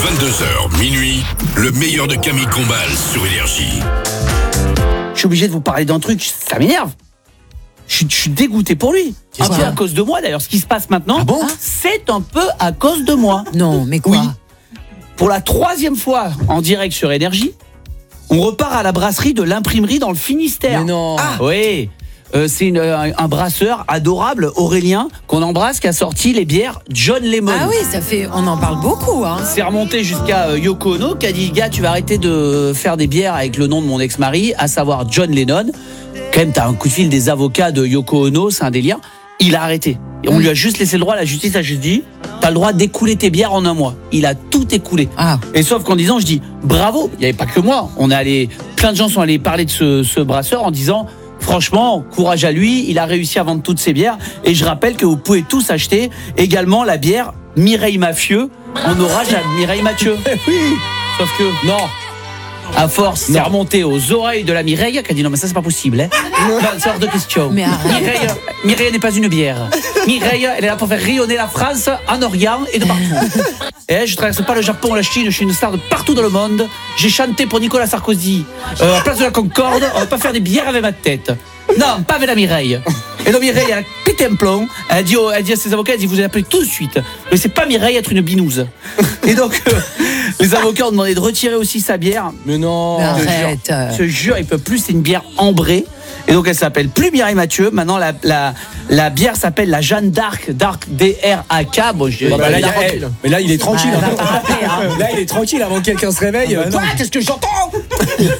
22h, minuit, le meilleur de Camille Combal sur Énergie. Je suis obligé de vous parler d'un truc, ça m'énerve. Je suis dégoûté pour lui. Un peu à cause de moi d'ailleurs. Ce qui se passe maintenant, c'est un peu à cause de moi. Non, mais quoi? Oui. Pour la 3e fois en direct sur Énergie, on repart à la brasserie de l'imprimerie dans le Finistère. Mais non. Oui. C'est un brasseur adorable, Aurélien, qu'on embrasse, qui a sorti les bières John Lemon. Ah oui, on en parle beaucoup, hein. C'est remonté jusqu'à Yoko Ono, qui a dit, gars, tu vas arrêter de faire des bières avec le nom de mon ex-mari, à savoir John Lennon. Quand même, t'as un coup de fil des avocats de Yoko Ono, c'est un délire. Il a arrêté. Et on lui a juste laissé le droit, la justice a juste dit, t'as le droit d'écouler tes bières en un mois. Il a tout écoulé. Ah. Et sauf qu'en disant, je dis, bravo, il n'y avait pas que moi. Plein de gens sont allés parler de ce brasseur en disant, franchement, courage à lui, il a réussi à vendre toutes ses bières. Et je rappelle que vous pouvez tous acheter également la bière Mireille Mafieux en hommage à Mireille Mathieu. Oui. Sauf que, non. À force, c'est remonté aux oreilles de la Mireille qui a dit non mais ça c'est pas possible. Hein. C'est hors de question. Mais Mireille n'est pas une bière. Mireille, elle est là pour faire rayonner la France en Orient et de partout. Et je traverse pas le Japon, la Chine, je suis une star de partout dans le monde. J'ai chanté pour Nicolas Sarkozy à Place de la Concorde. On va pas faire des bières avec ma tête. Non, pas avec la Mireille. Et donc Mireille, elle a pété un plomb. Elle dit à ses avocats, elle dit vous allez appeler tout de suite. Mais c'est pas Mireille être une binouse. Et donc les avocats ont demandé de retirer aussi sa bière. Mais non. Mais arrête. Je te jure, il peut plus. C'est une bière ambrée. Et donc elle s'appelle plus Mireille Mathieu. Maintenant la bière s'appelle la Jeanne d'Arc, D-R-A-K. Bon, mais là il est tranquille. Bah, Là il est tranquille avant que quelqu'un se réveille. Quoi, qu'est-ce que j'entends?